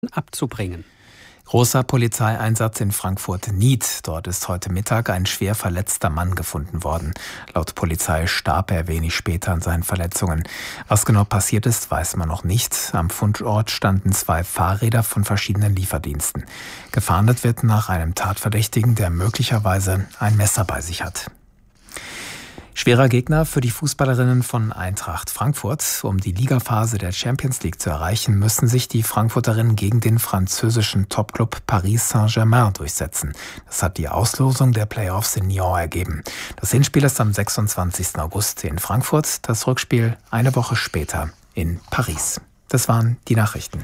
abzubringen. Großer Polizeieinsatz in Frankfurt-Nied. Dort ist heute Mittag ein schwer verletzter Mann gefunden worden. Laut Polizei starb er wenig später an seinen Verletzungen. Was genau passiert ist, weiß man noch nicht. Am Fundort standen 2 Fahrräder von verschiedenen Lieferdiensten. Gefahndet wird nach einem Tatverdächtigen, der möglicherweise ein Messer bei sich hat. Schwerer Gegner für die Fußballerinnen von Eintracht Frankfurt. Um die Ligaphase der Champions League zu erreichen, müssen sich die Frankfurterinnen gegen den französischen Topclub Paris Saint-Germain durchsetzen. Das hat die Auslosung der Playoffs in Nyon ergeben. Das Hinspiel ist am 26. August in Frankfurt, das Rückspiel eine Woche später in Paris. Das waren die Nachrichten.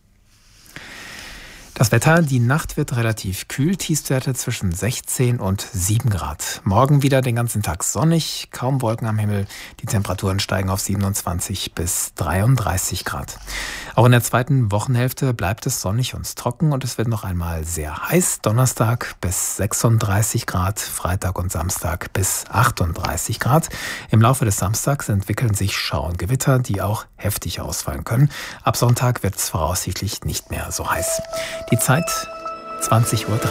Das Wetter, die Nacht wird relativ kühl, Tiefstwerte zwischen 16 und 7 Grad. Morgen wieder den ganzen Tag sonnig, kaum Wolken am Himmel. Die Temperaturen steigen auf 27 bis 33 Grad. Auch in der zweiten Wochenhälfte bleibt es sonnig und trocken und es wird noch einmal sehr heiß. Donnerstag bis 36 Grad, Freitag und Samstag bis 38 Grad. Im Laufe des Samstags entwickeln sich Schauer und Gewitter, die auch heftig ausfallen können. Ab Sonntag wird es voraussichtlich nicht mehr so heiß. Die Zeit 20:03 Uhr.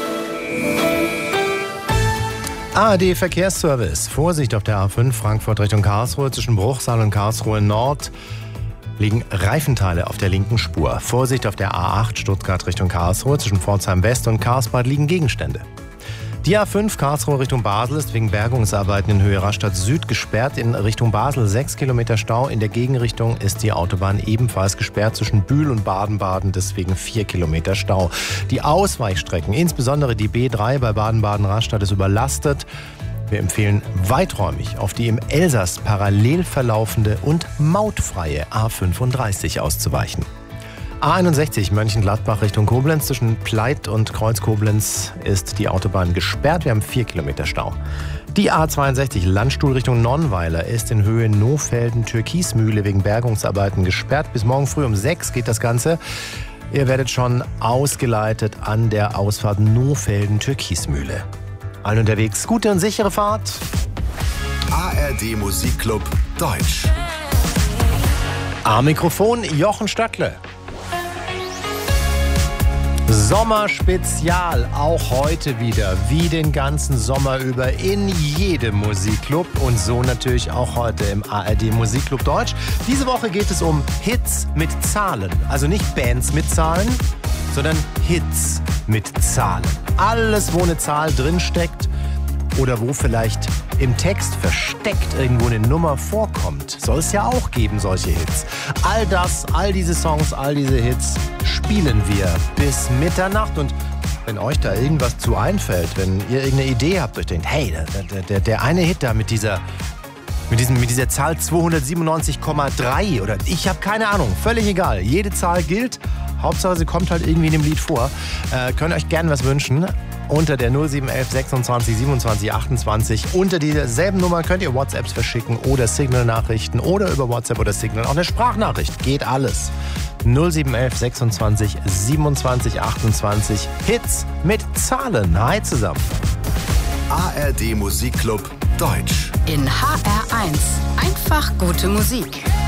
ARD Verkehrsservice. Vorsicht auf der A5 Frankfurt Richtung Karlsruhe. Zwischen Bruchsal und Karlsruhe Nord liegen Reifenteile auf der linken Spur. Vorsicht auf der A8 Stuttgart Richtung Karlsruhe. Zwischen Pforzheim West und Karlsbad liegen Gegenstände. Die A5 Karlsruhe Richtung Basel ist wegen Bergungsarbeiten in Höhe Rastatt Süd gesperrt. In Richtung Basel 6 Kilometer Stau. In der Gegenrichtung ist die Autobahn ebenfalls gesperrt zwischen Bühl und Baden-Baden, deswegen 4 Kilometer Stau. Die Ausweichstrecken, insbesondere die B3 bei Baden-Baden-Rastatt, ist überlastet. Wir empfehlen weiträumig auf die im Elsass parallel verlaufende und mautfreie A35 auszuweichen. A61 Mönchengladbach Richtung Koblenz. Zwischen Pleit und Kreuz-Koblenz ist die Autobahn gesperrt. Wir haben 4 Kilometer Stau. Die A62 Landstuhl Richtung Nonnweiler ist in Höhe Nohfelden-Türkismühle wegen Bergungsarbeiten gesperrt. Bis morgen früh um 6 geht das Ganze. Ihr werdet schon ausgeleitet an der Ausfahrt Nohfelden-Türkismühle. Allen unterwegs gute und sichere Fahrt. ARD Musikclub Deutsch. Am Mikrofon Jochen Stöckle. Sommerspezial, auch heute wieder, wie den ganzen Sommer über in jedem Musikclub und so natürlich auch heute im ARD Musikclub Deutsch. Diese Woche geht es um Hits mit Zahlen, also nicht Bands mit Zahlen, sondern Hits mit Zahlen. Alles, wo eine Zahl drinsteckt oder wo vielleicht im Text versteckt irgendwo eine Nummer vorkommt, soll es ja auch geben, solche Hits. All das, all diese Songs, all diese Hits spielen wir bis Mitternacht. Und wenn euch da irgendwas zu einfällt, wenn ihr irgendeine Idee habt, euch denkt, hey, der eine Hit da mit dieser Zahl 297,3 oder ich habe keine Ahnung, völlig egal. Jede Zahl gilt, Hauptsache sie kommt halt irgendwie in dem Lied vor. Könnt euch gerne was wünschen. Unter der 0711 26 27 28. Unter dieselben Nummer könnt ihr WhatsApps verschicken oder Signal-Nachrichten oder über WhatsApp oder Signal auch eine Sprachnachricht. Geht alles. 0711 26 27 28. Hits mit Zahlen. Hi zusammen. ARD Musikclub Deutsch. In HR1. Einfach gute Musik.